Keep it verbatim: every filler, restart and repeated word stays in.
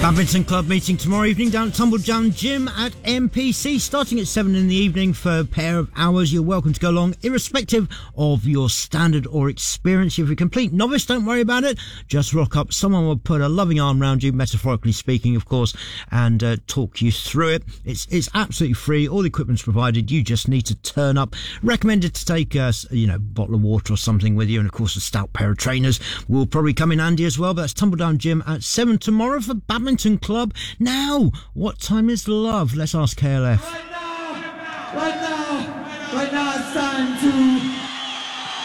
Badminton Club meeting tomorrow evening down at Tumbledown Gym at M P C, starting at seven in the evening for a pair of hours. You're welcome to go along, irrespective of your standard or experience. If you're a complete novice, don't worry about it. Just rock up. Someone will put a loving arm around you, metaphorically speaking, of course, and uh, talk you through it. It's it's absolutely free. All the equipment's provided. You just need to turn up. Recommended to take a you know bottle of water or something with you, and of course a stout pair of trainers will probably come in handy as well. But that's Tumbledown Gym at seven tomorrow for Badminton Club. Now, what time is love? Let's ask K L F. Right now, right now.